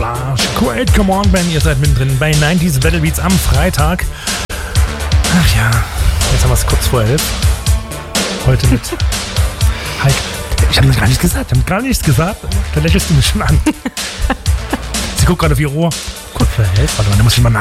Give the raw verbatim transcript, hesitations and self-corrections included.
war Great Commandment. Ihr seid mittendrin bei neunziger Battle Beats am Freitag. Ach ja, jetzt haben wir es kurz vor elf. Heute mit Heike. Ich habe gar nichts gesagt. Ich habe gar nichts gesagt. Da lächelst du mich schon an. Sie guckt gerade auf ihr Ohr. Kurz vor elf. Warte mal, da muss ich mal